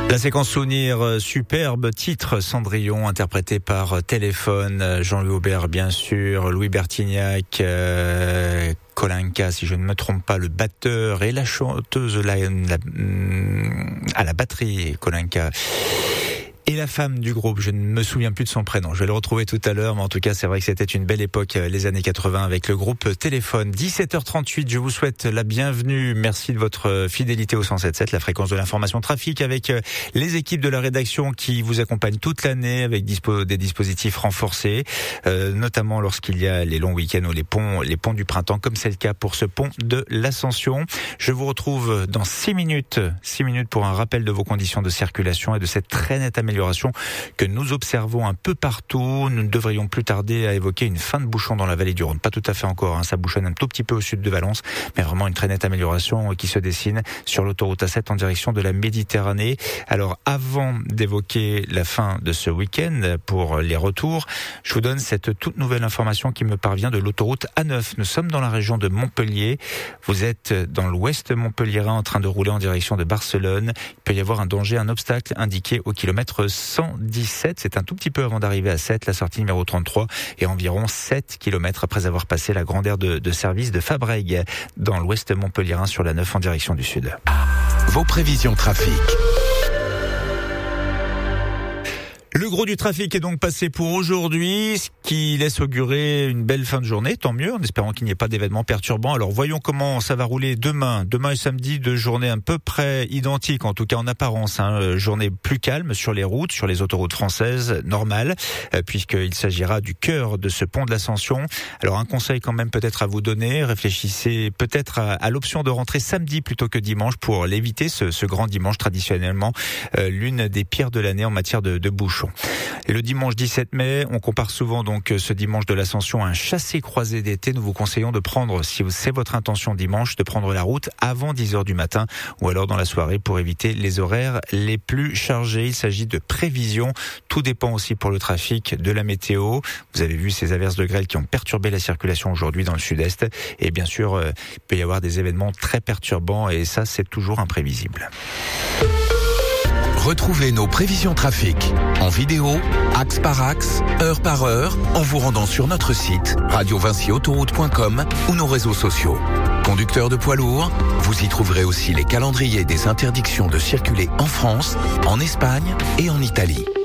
La séquence souvenir, superbe titre Cendrillon, interprété par Téléphone, Jean-Louis Aubert bien sûr, Louis Bertignac, Kolenka si je ne me trompe pas, le batteur et la chanteuse à la batterie, Kolenka. Et la femme du groupe, je ne me souviens plus de son prénom, je vais le retrouver tout à l'heure, mais en tout cas c'est vrai que c'était une belle époque, les années 80 avec le groupe Téléphone. 17h38, je vous souhaite la bienvenue, merci de votre fidélité au 107.7, la fréquence de l'information trafic, avec les équipes de la rédaction qui vous accompagnent toute l'année avec des dispositifs renforcés, notamment lorsqu'il y a les longs week-ends ou les ponts du printemps, comme c'est le cas pour ce pont de l'Ascension. Je vous retrouve dans 6 minutes pour un rappel de vos conditions de circulation et de cette très nette amélioration que nous observons un peu partout. Nous ne devrions plus tarder à évoquer une fin de bouchon dans la vallée du Rhône. Pas tout à fait encore, ça bouchonne un tout petit peu au sud de Valence, mais vraiment une très nette amélioration qui se dessine sur l'autoroute A7 en direction de la Méditerranée. Alors avant d'évoquer la fin de ce week-end pour les retours, je vous donne cette toute nouvelle information qui me parvient de l'autoroute A9. Nous sommes dans la région de Montpellier. Vous êtes dans l'ouest montpelliérain en train de rouler en direction de Barcelone. Il peut y avoir un danger, un obstacle indiqué au kilomètre 117, c'est un tout petit peu avant d'arriver à 7, la sortie numéro 33, et environ 7 km après avoir passé la grande aire de service de Fabrègues dans l'ouest montpelliérain sur la 9 en direction du sud. Vos prévisions trafic. Le gros du trafic est donc passé pour aujourd'hui, ce qui laisse augurer une belle fin de journée, tant mieux, en espérant qu'il n'y ait pas d'événements perturbants. Alors voyons comment ça va rouler demain. Demain et samedi, 2 journées à peu près identiques, en tout cas en apparence. Journée plus calme sur les routes, sur les autoroutes françaises, normales, puisqu'il s'agira du cœur de ce pont de l'Ascension. Alors un conseil quand même peut-être à vous donner, réfléchissez peut-être à l'option de rentrer samedi plutôt que dimanche pour l'éviter, ce grand dimanche traditionnellement l'une des pires de l'année en matière de bouchons. Et le dimanche 17 mai, on compare souvent donc ce dimanche de l'Ascension à un chassé-croisé d'été. Nous vous conseillons de prendre, si c'est votre intention dimanche, de prendre la route avant 10h du matin ou alors dans la soirée pour éviter les horaires les plus chargés. Il s'agit de prévisions. Tout dépend aussi pour le trafic de la météo. Vous avez vu ces averses de grêle qui ont perturbé la circulation aujourd'hui dans le sud-est. Et bien sûr, il peut y avoir des événements très perturbants et ça, c'est toujours imprévisible. Retrouvez nos prévisions trafic en vidéo, axe par axe, heure par heure, en vous rendant sur notre site radiovincyautoroute.com ou nos réseaux sociaux. Conducteurs de poids lourds, vous y trouverez aussi les calendriers des interdictions de circuler en France, en Espagne et en Italie.